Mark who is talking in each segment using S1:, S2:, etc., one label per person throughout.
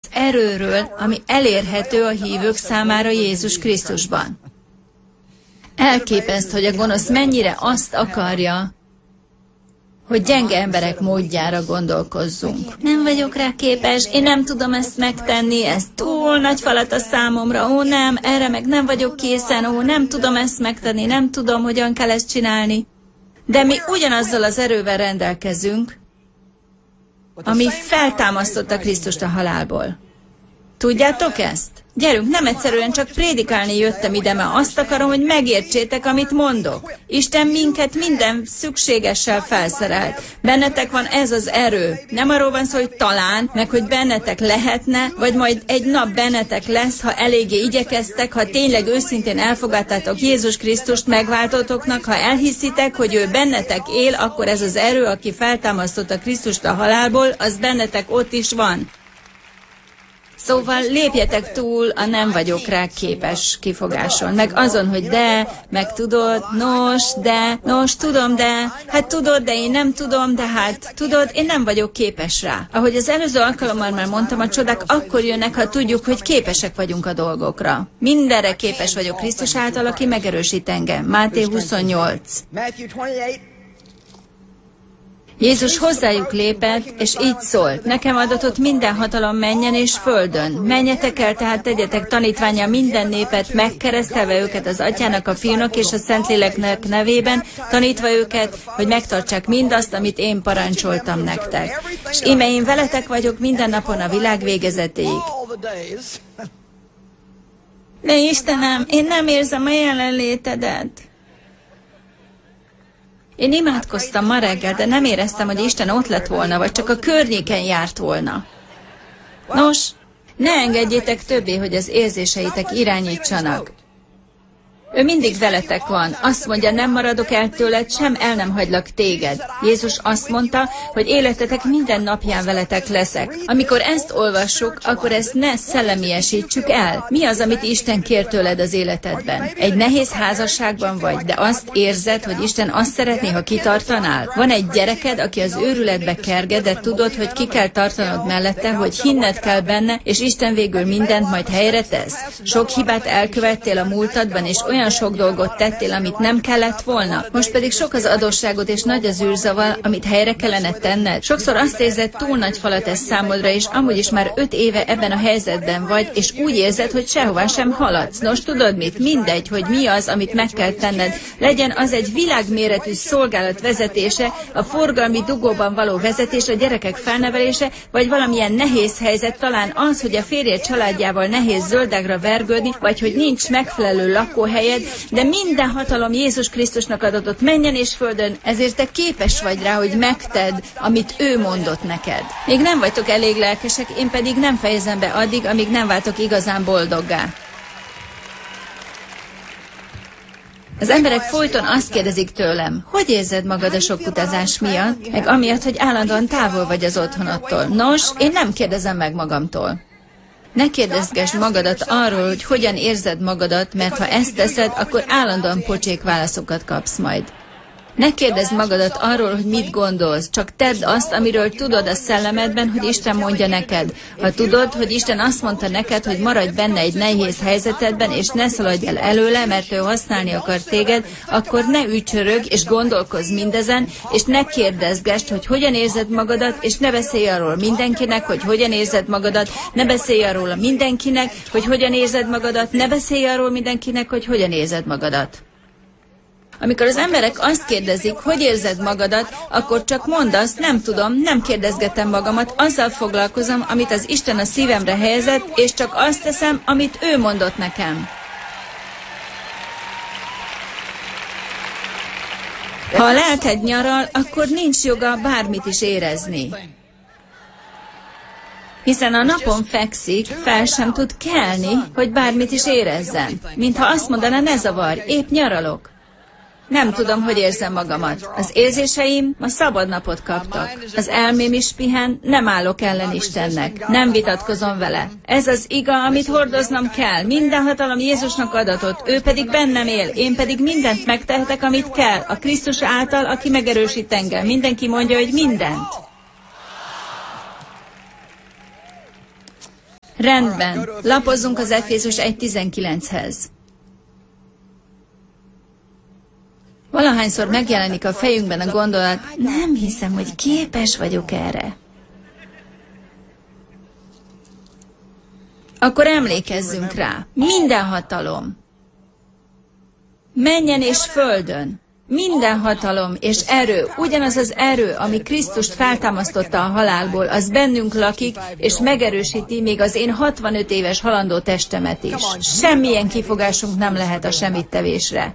S1: erőről, ami elérhető a hívők számára Jézus Krisztusban. Elképesztő, hogy a gonosz mennyire azt akarja, hogy gyenge emberek módjára gondolkozzunk. Nem vagyok rá képes, én nem tudom ezt megtenni, ez túl nagy falat a számomra, ó nem, erre meg nem vagyok készen, ó nem tudom ezt megtenni, nem tudom, hogyan kell ezt csinálni. De mi ugyanazzal az erővel rendelkezünk, ami feltámasztotta Krisztust a halálból. Tudjátok ezt? Gyerünk, nem egyszerűen csak prédikálni jöttem ide, mert azt akarom, hogy megértsétek, amit mondok. Isten minket minden szükségessel felszerelt. Bennetek van ez az erő. Nem arról van szó, hogy talán, meg hogy bennetek lehetne, vagy majd egy nap bennetek lesz, ha eléggé igyekeztek, ha tényleg őszintén elfogadtátok Jézus Krisztust megváltótoknak, ha elhiszitek, hogy ő bennetek él, akkor ez az erő, aki feltámasztotta Krisztust a halálból, az bennetek ott is van. Szóval lépjetek túl a nem vagyok rá képes kifogáson, meg azon, hogy de, meg tudod, nos, tudom, de, hát tudod, de én nem tudom, de hát tudod, én nem vagyok képes rá. Ahogy az előző alkalommal már mondtam, a csodák akkor jönnek, ha tudjuk, hogy képesek vagyunk a dolgokra. Mindenre képes vagyok Krisztus által, aki megerősít engem. Máté 28. Jézus hozzájuk lépett, és így szólt, nekem adatott minden hatalom mennyen és földön. Menjetek el, tehát tegyetek tanítvánnyá minden népet, megkeresztelve őket az Atyának, a Fiúnak és a Szentléleknek nevében, tanítva őket, hogy megtartsák mindazt, amit én parancsoltam nektek. És íme én veletek vagyok minden napon a világ végezetéig. De Istenem, én nem érzem a jelenlétedet. Én imádkoztam ma reggel, de nem éreztem, hogy Isten ott lett volna, vagy csak a környéken járt volna. Nos, ne engedjétek többé, hogy az érzéseitek irányítsanak. Ő mindig veletek van. Azt mondja, nem maradok el tőled, sem el nem hagylak téged. Jézus azt mondta, hogy életetek minden napján veletek leszek. Amikor ezt olvassuk, akkor ezt ne szellemiesítsük el. Mi az, amit Isten kér tőled az életedben? Egy nehéz házasságban vagy, de azt érzed, hogy Isten azt szeretné, ha kitartanál? Van egy gyereked, aki az őrületbe kerged, de tudod, hogy ki kell tartanod mellette, hogy hinned kell benne, és Isten végül mindent majd helyre tesz. Sok hibát elkövettél a múltadban, és olyan sok dolgot tettél, amit nem kellett volna. Most pedig sok az adósságod és nagy az űrzavar, amit helyre kellene tenned. Sokszor azt érzed, túl nagy falat ez számodra, és amúgy is már 5 éve ebben a helyzetben vagy, és úgy érzed, hogy sehová sem haladsz. Nos, tudod mit? Mindegy, hogy mi az, amit meg kell tenned. Legyen az egy világméretű szolgálat vezetése, a forgalmi dugóban való vezetés, a gyerekek felnevelése, vagy valamilyen nehéz helyzet, talán az, hogy a férjed családjával nehéz zöldágra vergődni, vagy hogy nincs megfelelő lakóhelyed, de minden hatalom Jézus Krisztusnak adatott mennyen és földön, ezért te képes vagy rá, hogy megtedd, amit ő mondott neked. Még nem vagytok elég lelkesek, én pedig nem fejezem be addig, amíg nem váltok igazán boldoggá. Az emberek folyton azt kérdezik tőlem, hogy érzed magad a sok utazás miatt, meg amiatt, hogy állandóan távol vagy az otthonodtól. Nos, én nem kérdezem meg magamtól. Ne kérdezgesd magadat arról, hogy hogyan érzed magadat, mert ha ezt teszed, akkor állandóan pocsék válaszokat kapsz majd. Ne kérdezd magadat arról, hogy mit gondolsz, csak tedd azt, amiről tudod a szellemedben, hogy Isten mondja neked. Ha tudod, hogy Isten azt mondta neked, hogy maradj benne egy nehéz helyzetedben, és ne szaladj el előle, mert ő használni akar téged, akkor ne ücsörög, és gondolkozz mindezen, és ne kérdezgesd, hogy hogyan érzed magadat, és ne beszélj arról mindenkinek, hogy hogyan érzed magadat, ne beszélj arról mindenkinek, hogy hogyan érzed magadat, ne beszélj arról mindenkinek, hogy hogyan érzed magadat. Amikor az emberek azt kérdezik, hogy érzed magadat, akkor csak mondd azt, nem tudom, nem kérdezgetem magamat, azzal foglalkozom, amit az Isten a szívemre helyezett, és csak azt teszem, amit ő mondott nekem. Ha a lelked nyaral, akkor nincs joga bármit is érezni. Hiszen a napon fekszik, fel sem tud kelni, hogy bármit is érezzen. Mintha azt mondaná, ne zavarj, épp nyaralok. Nem tudom, hogy érzem magamat. Az érzéseim ma szabad napot kaptak. Az elmém is pihen, nem állok ellen Istennek. Nem vitatkozom vele. Ez az iga, amit hordoznom kell. Minden hatalom Jézusnak adatott, ő pedig bennem él. Én pedig mindent megtehetek, amit kell. A Krisztus által, aki megerősít engem. Mindenki mondja, hogy mindent. Rendben, lapozzunk az Efézus 1:19-hez. Valahányszor megjelenik a fejünkben a gondolat, nem hiszem, hogy képes vagyok erre. Akkor emlékezzünk rá, minden hatalom, mennyen és földön, minden hatalom és erő, ugyanaz az erő, ami Krisztust feltámasztotta a halálból, az bennünk lakik, és megerősíti még az én 65 éves halandó testemet is. Semmilyen kifogásunk nem lehet a semmittevésre.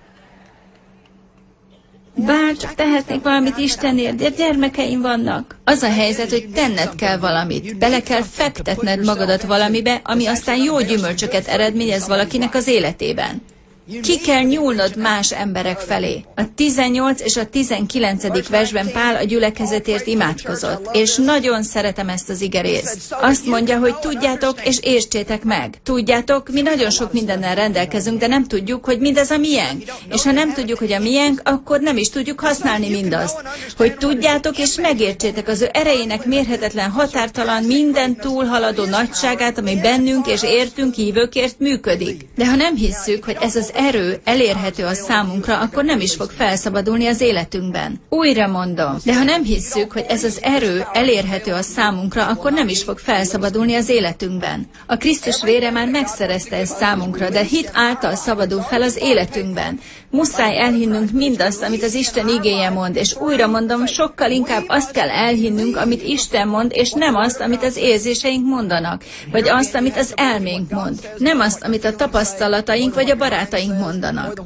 S1: Bár csak tehetnék valamit Istenért, de gyermekeim vannak. Az a helyzet, hogy tenned kell valamit. Bele kell fektetned magadat valamibe, ami aztán jó gyümölcsöket eredményez valakinek az életében. Ki kell nyúlnod más emberek felé. A 18 és a 19. versben Pál a gyülekezetért imádkozott, és nagyon szeretem ezt az igerészt. Azt mondja, hogy tudjátok és értsétek meg. Tudjátok, mi nagyon sok mindennel rendelkezünk, de nem tudjuk, hogy mindez a miénk. És ha nem tudjuk, hogy a miénk, akkor nem is tudjuk használni mindazt. Hogy tudjátok és megértsétek az ő erejének mérhetetlen, határtalan, minden túlhaladó nagyságát, ami bennünk és értünk hívőkért működik. De ha nem hisszük, hogy ez az erő elérhető a számunkra, akkor nem is fog felszabadulni az életünkben. Újra mondom, de ha nem hisszük, hogy ez az erő elérhető a számunkra, akkor nem is fog felszabadulni az életünkben. A Krisztus vére már megszerezte ezt számunkra, de hit által szabadul fel az életünkben. Muszáj elhinnünk mindazt, amit az Isten igéje mond, és újra mondom, sokkal inkább azt kell elhinnünk, amit Isten mond, és nem azt, amit az érzéseink mondanak, vagy azt, amit az elménk mond. Nem azt, amit a tapasztalataink vagy a barátaink mondanak.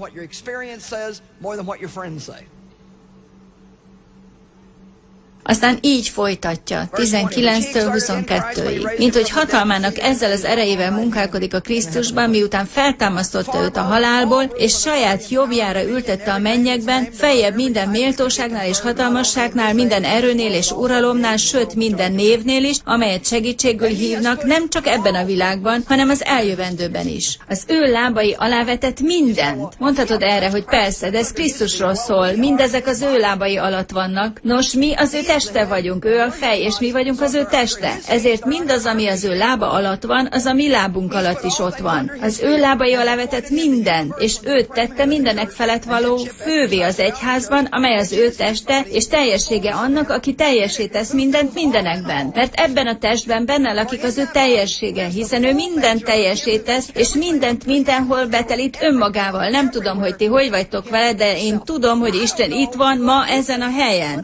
S1: Aztán így folytatja, 19-től 22-ig. Mint hogy hatalmának ezzel az erejével munkálkodik a Krisztusban, miután feltámasztotta őt a halálból, és saját jobbjára ültette a mennyekben, feljebb minden méltóságnál és hatalmasságnál, minden erőnél és uralomnál, sőt minden névnél is, amelyet segítségül hívnak, nem csak ebben a világban, hanem az eljövendőben is. Az ő lábai alá vetett mindent. Mondhatod erre, hogy persze, de ez Krisztusról szól, mindezek az ő lábai alatt vannak. Nos, mi az ő teste vagyunk, ő a fej, és mi vagyunk az ő teste. Ezért mindaz, ami az ő lába alatt van, az a mi lábunk alatt is ott van. Az ő lábai alá vetett minden, és őt tette mindenek felett való fővé az egyházban, amely az ő teste, és teljessége annak, aki teljessé tesz mindent mindenekben. Mert ebben a testben benne lakik az ő teljessége, hiszen ő mindent teljessé tesz, és mindent mindenhol betelít önmagával. Nem tudom, hogy ti hogy vagytok vele, de én tudom, hogy Isten itt van ma ezen a helyen.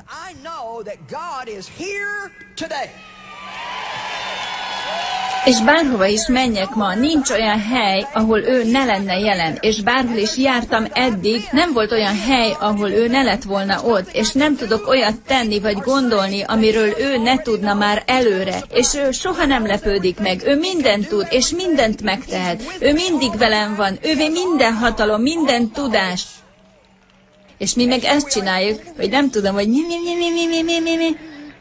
S1: És bárhova is menjek ma, nincs olyan hely, ahol ő ne lenne jelen, és bárhol is jártam eddig, nem volt olyan hely, ahol ő ne lett volna ott, és nem tudok olyat tenni vagy gondolni, amiről ő ne tudna már előre, és ő soha nem lepődik meg, ő mindent tud, és mindent megtehet, ő mindig velem van, ővé minden hatalom, minden tudás. És mi meg ezt csináljuk, hogy nem tudom, hogy mi.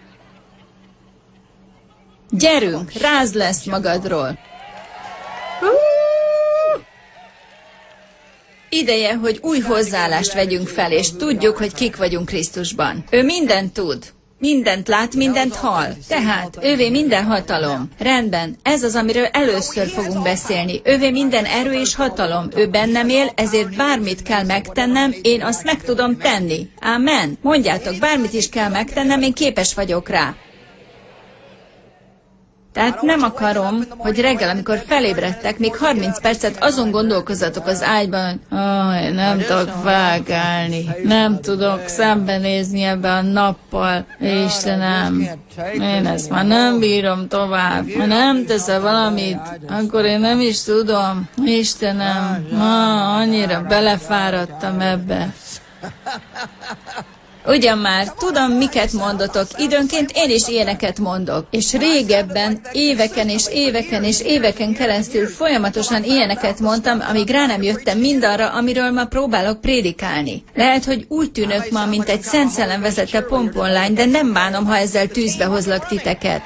S1: Gyerünk, rázd le ezt magadról. Ideje, hogy új hozzáállást vegyünk fel, és tudjuk, hogy kik vagyunk Krisztusban. Ő mindent tud. Mindent lát, mindent hall. Tehát, ővé minden hatalom. Rendben, ez az, amiről először fogunk beszélni. Ővé minden erő és hatalom. Ő bennem él, ezért bármit kell megtennem, én azt meg tudom tenni. Amen. Mondjátok, bármit is kell megtennem, én képes vagyok rá. Tehát nem akarom, hogy reggel, amikor felébredtek, még 30 percet azon gondolkozzatok az ágyban, hogy nem tudok vágálni, nem tudok szembenézni ebbe a nappal. Istenem, én ezt már nem bírom tovább. Ha nem teszel valamit, akkor én nem is tudom. Istenem, ma annyira belefáradtam ebbe. Ugyan már, tudom, miket mondotok, időnként én is ilyeneket mondok. És régebben, éveken és éveken és éveken keresztül folyamatosan ilyeneket mondtam, amíg rá nem jöttem mindarra, amiről ma próbálok prédikálni. Lehet, hogy úgy tűnök ma, mint egy Szent Szellem vezette pomponlány, de nem bánom, ha ezzel tűzbe hozlak titeket.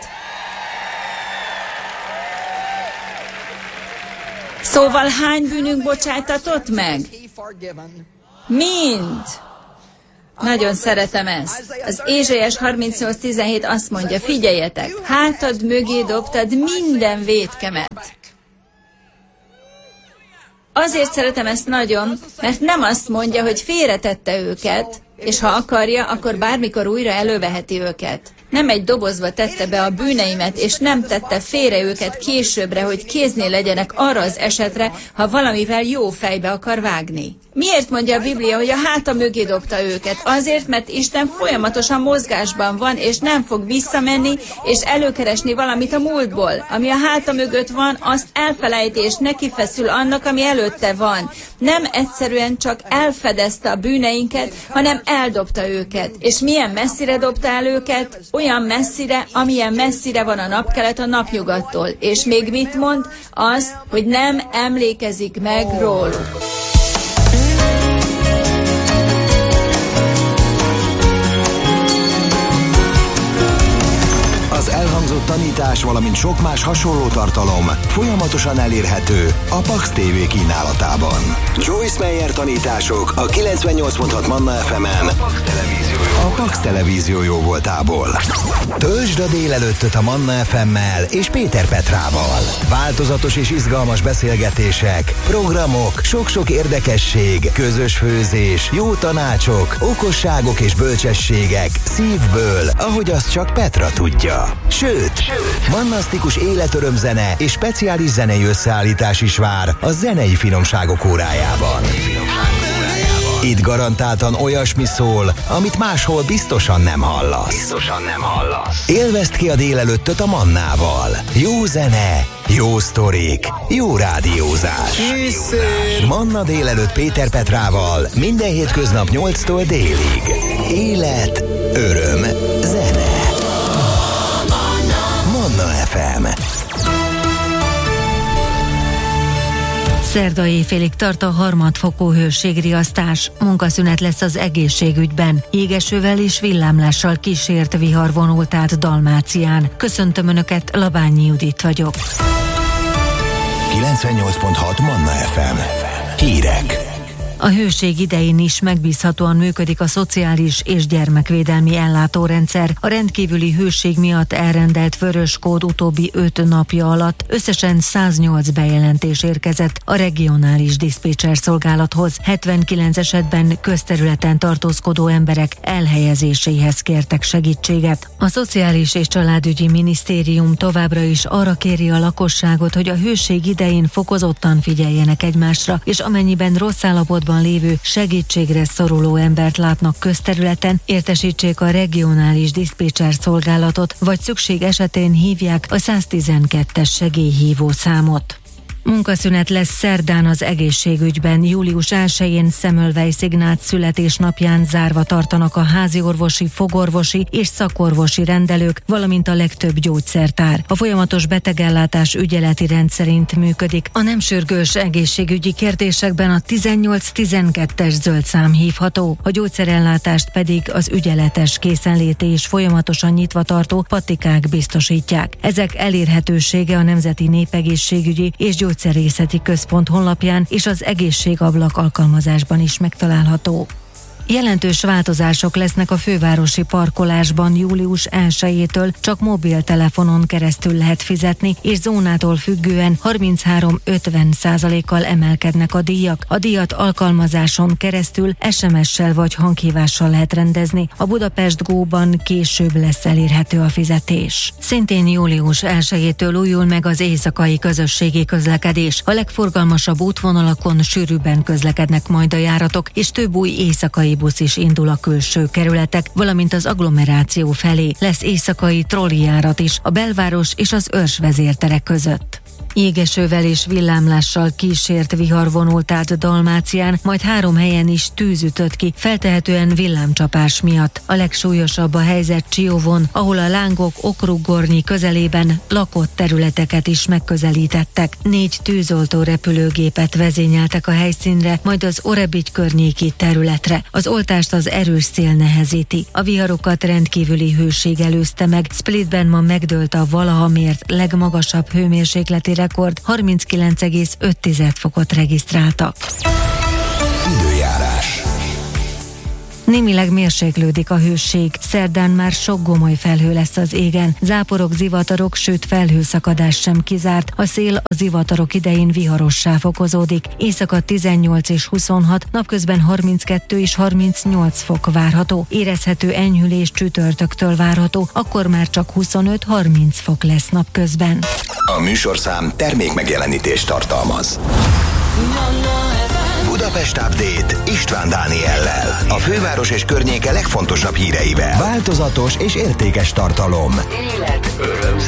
S1: Szóval hány bűnünk bocsájtatott meg? Mind! Nagyon szeretem ezt. Az Ézsaiás 38:17 azt mondja, figyeljetek, hátad mögé dobtad minden vétkemet. Azért szeretem ezt nagyon, mert nem azt mondja, hogy félretette őket, és ha akarja, akkor bármikor újra előveheti őket. Nem egy dobozba tette be a bűneimet, és nem tette félre őket későbbre, hogy kéznél legyenek arra az esetre, ha valamivel jó fejbe akar vágni. Miért mondja a Biblia, hogy a háta mögé dobta őket? Azért, mert Isten folyamatosan mozgásban van, és nem fog visszamenni, és előkeresni valamit a múltból. Ami a háta mögött van, azt elfelejti, és neki feszül annak, ami előtte van. Nem egyszerűen csak elfedezte a bűneinket, hanem eldobta őket. És milyen messzire dobta el őket? Olyan messzire, amilyen messzire van a napkelet a napnyugattól. És még mit mond? Az, hogy nem emlékezik meg róluk.
S2: Az elhangzott tanítás, valamint sok más hasonló tartalom folyamatosan elérhető a Pax TV kínálatában. Joyce Meyer tanítások a 98.6 Manna FM-en, a Pax Televízió jóvoltából. Töltsd a délelőttöt a Manna FM-mel és Péter Petrával. Változatos és izgalmas beszélgetések, programok, sok-sok érdekesség, közös főzés, jó tanácsok, okosságok és bölcsességek szívből, ahogy azt csak Petra tudja. Sőt, mannasztikus életörömzene és speciális zenei összeállítás is vár a zenei finomságok órájában. Itt garantáltan olyasmi szól, amit máshol biztosan nem hallasz. Élvezd ki a délelőttöt a Mannával. Jó zene, jó sztorik, jó rádiózás. Manna délelőtt Péter Petrával minden hétköznap 8-tól délig. Élet, öröm, zene. Manna FM.
S3: Szerda éjfélig tart a harmadfokú hőségriasztás. Munkaszünet lesz az egészségügyben. Jégesővel és villámlással kísért vihar vonult át Dalmácián. Köszöntöm Önöket, Labányi Judit vagyok.
S2: 98.6 Manna FM. Hírek.
S3: A hőség idején is megbízhatóan működik a szociális és gyermekvédelmi ellátórendszer. A rendkívüli hőség miatt elrendelt vörös kód utóbbi 5 napja alatt összesen 108 bejelentés érkezett a regionális diszpécser szolgálathoz. 79 esetben közterületen tartózkodó emberek elhelyezéséhez kértek segítséget. A Szociális és Családügyi Minisztérium továbbra is arra kéri a lakosságot, hogy a hőség idején fokozottan figyeljenek egymásra, és amennyiben rossz állapotban lévő segítségre szoruló embert látnak közterületen, értesítsék a regionális diszpécser szolgálatot, vagy szükség esetén hívják a 112-es segélyhívó számot. Munkaszünet lesz szerdán az egészségügyben. Július 1-én Semmelweis Ignác születésnapján zárva tartanak a háziorvosi, fogorvosi és szakorvosi rendelők, valamint a legtöbb gyógyszertár. A folyamatos betegellátás ügyeleti rendszerint működik. A nem sürgős egészségügyi kérdésekben a 1812-es zöld szám hívható. A gyógyszerellátást pedig az ügyeletes készenléti és folyamatosan nyitva tartó patikák biztosítják. Ezek elérhetősége a Nemzeti Népegészségügyi és Gyógyszerészeti Központ honlapján és az Egészségablak alkalmazásban is megtalálható. Jelentős változások lesznek a fővárosi parkolásban július 1-től, csak mobiltelefonon keresztül lehet fizetni, és zónától függően 33-50%-kal emelkednek a díjak. A díjat alkalmazáson keresztül SMS-sel vagy hanghívással lehet rendezni. A Budapest Go-ban később lesz elérhető a fizetés. Szintén július 1-től újul meg az éjszakai közösségi közlekedés. A legforgalmasabb útvonalakon sűrűbben közlekednek majd a járatok, és több új éjszakai busz is indul a külső kerületek, valamint az agglomeráció felé. Lesz éjszakai trollijárat is a belváros és az Örs vezértere között. Jégesővel és villámlással kísért vihar vonult át Dalmácián, majd 3 helyen is tűz ütött ki, feltehetően villámcsapás miatt. A legsúlyosabb a helyzet Csióvon, ahol a lángok Okrug-Gornyi közelében lakott területeket is megközelítettek. 4 tűzoltó repülőgépet vezényeltek a helyszínre, majd az Orebigy környéki területre. Az oltást az erős szél nehezíti. A viharokat rendkívüli hőség előzte meg. Splitben ma megdőlt a valaha mért legmagasabb hőmérsékleti rekord, 39,5 fokot regisztráltak.
S2: Időjárás.
S3: Némileg mérséklődik a hőség. Szerdán már sok gomoly felhő lesz az égen. Záporok, zivatarok, sőt felhőszakadás sem kizárt. A szél a zivatarok idején viharossá fokozódik. Éjszaka 18 és 26, napközben 32 és 38 fok várható. Érezhető enyhülés csütörtöktől várható, akkor már csak 25-30 fok lesz napközben.
S2: A műsorszám termékmegjelenítést tartalmaz. Budapest Update István Dániellel. A főváros és környéke legfontosabb híreivel. Változatos és értékes tartalom. Élet, öröm,